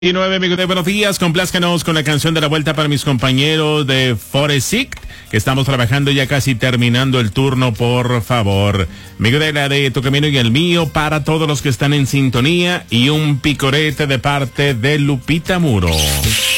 Y 9, amigos de buenos días, complázcanos con la canción de la vuelta para mis compañeros de Foresic, que estamos trabajando ya casi terminando el turno, por favor. Amigo de la de Tu Camino y el Mío, para todos los que están en sintonía, y un picorete de parte de Lupita Muro.